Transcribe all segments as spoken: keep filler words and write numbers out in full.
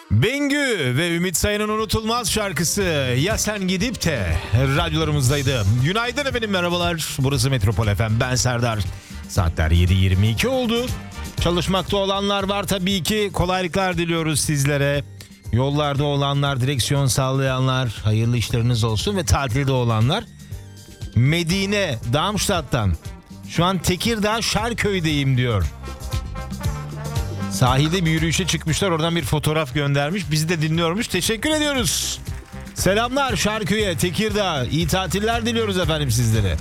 Bengü ve Ümit Sayın'ın unutulmaz şarkısı Ya Sen Gidip de radyolarımızdaydı. Günaydın efendim, merhabalar. Burası Metropol F M, ben Serdar. Saatler yedi yirmi iki oldu. Çalışmakta olanlar var tabii ki. Kolaylıklar diliyoruz sizlere. Yollarda olanlar, direksiyon sallayanlar, hayırlı işleriniz olsun ve tatilde olanlar. Medine Darmstadt'tan şu an Tekirdağ Şarköy'deyim diyor. Sahilde bir yürüyüşe çıkmışlar, oradan bir fotoğraf göndermiş. Bizi de dinliyormuş. Teşekkür ediyoruz. Selamlar Şarköy'e, Tekirdağ. İyi tatiller diliyoruz efendim sizlere.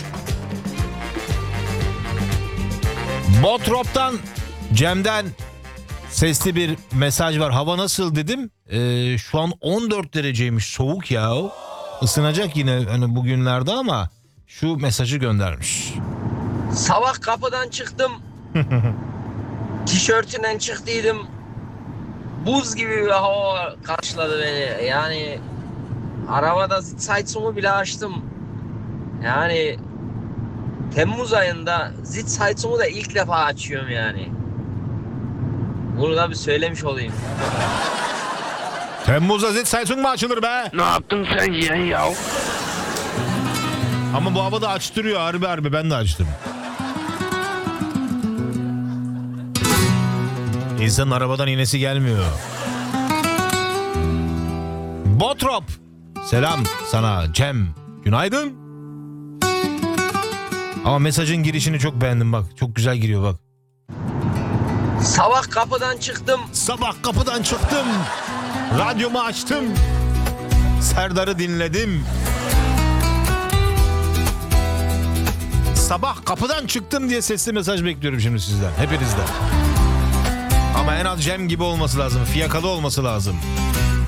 Botrop'tan Cem'den sesli bir mesaj var. Hava nasıl dedim. Ee, şu an on dört dereceymiş, soğuk ya. Isınacak yine hani bugünlerde ama şu mesajı göndermiş. Sabah kapıdan çıktım. Tişörtünden çıktıydım. Buz gibi bir hava karşıladı beni. Yani arabada Sitzheizung'u bile açtım. Yani Temmuz ayında Sitzheizung'u da ilk defa açıyorum yani. Bunu da bir söylemiş olayım. Temmuz'da Sitzheizung mu açılır be? Ne yaptın sen yeğen ya? Ama bu havada açtırıyor harbi harbi, ben de açtım. İnsanın arabadan inesi gelmiyor. Botrop. Selam sana Cem. Günaydın. Ama mesajın girişini çok beğendim bak. Çok güzel giriyor bak. Sabah kapıdan çıktım. Sabah kapıdan çıktım. Radyomu açtım. Serdar'ı dinledim. Sabah kapıdan çıktım diye sesli mesaj bekliyorum şimdi sizden. Hepinizden. Ama en az Cem gibi olması lazım. Fiyakalı olması lazım.